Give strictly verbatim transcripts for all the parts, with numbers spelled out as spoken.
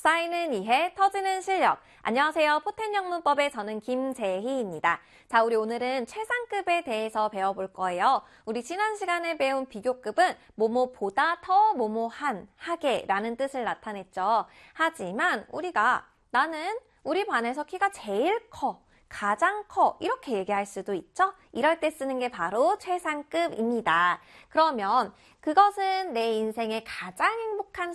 쌓이는 이해, 터지는 실력. 안녕하세요. 포텐 영문법의 저는 김재희입니다. 자, 우리 오늘은 최상급에 대해서 배워볼 거예요. 우리 지난 시간에 배운 비교급은 뭐뭐보다 더 뭐뭐한, 하게 라는 뜻을 나타냈죠. 하지만 우리가 나는 우리 반에서 키가 제일 커, 가장 커 이렇게 얘기할 수도 있죠. 이럴 때 쓰는 게 바로 최상급입니다. 그러면 그것은 내 인생의 가장 행복한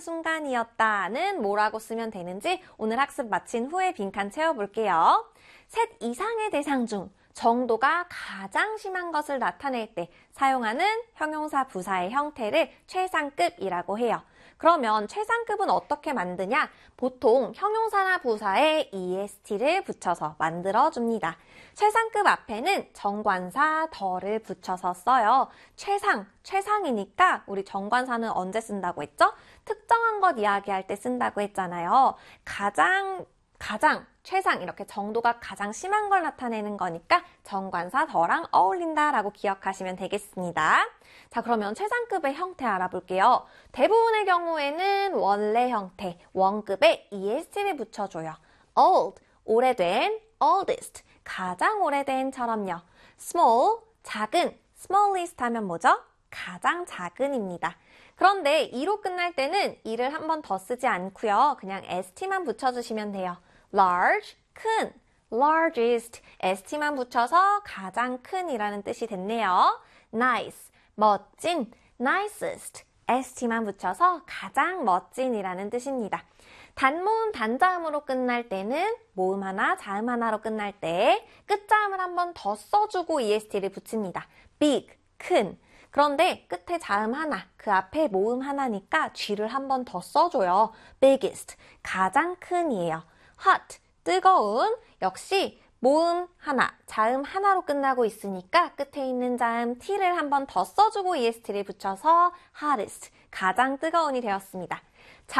순간이었다는 뭐라고 쓰면 되는지 오늘 학습 마친 후에 빈칸 채워볼게요. 셋 이상의 대상 중 정도가 가장 심한 것을 나타낼 때 사용하는 형용사 부사의 형태를 최상급이라고 해요. 그러면 최상급은 어떻게 만드냐? 보통 형용사나 부사에 이에스티를 붙여서 만들어줍니다. 최상급 앞에는 정관사 더를 붙여서 써요. 최상, 최상이니까 우리 정관사는 언제 쓴다고 했죠? 특정한 것 이야기할 때 쓴다고 했잖아요. 가장, 가장, 최상 이렇게 정도가 가장 심한 걸 나타내는 거니까 정관사 더랑 어울린다라고 기억하시면 되겠습니다. 자, 그러면 최상급의 형태 알아볼게요. 대부분의 경우에는 원래 형태, 원급에 이에스티를 붙여줘요. old, 오래된, oldest, 가장 오래된처럼요. small, 작은, smallest 하면 뭐죠? 가장 작은입니다. 그런데 이로 끝날 때는 이를 한 번 더 쓰지 않고요. 그냥 st만 붙여주시면 돼요. large, 큰, largest, st만 붙여서 가장 큰이라는 뜻이 됐네요. nice, 멋진, nicest, st만 붙여서 가장 멋진이라는 뜻입니다. 단모음 단자음으로 끝날 때는 모음 하나, 자음 하나로 끝날 때 끝자음을 한 번 더 써주고 이에스티를 붙입니다. big, 큰. 그런데 끝에 자음 하나, 그 앞에 모음 하나니까 G를 한 번 더 써줘요. biggest, 가장 큰이에요. hot, 뜨거운, 역시 모음 하나, 자음 하나로 끝나고 있으니까 끝에 있는 자음 T를 한 번 더 써주고 이에스티를 붙여서 hottest, 가장 뜨거운이 되었습니다.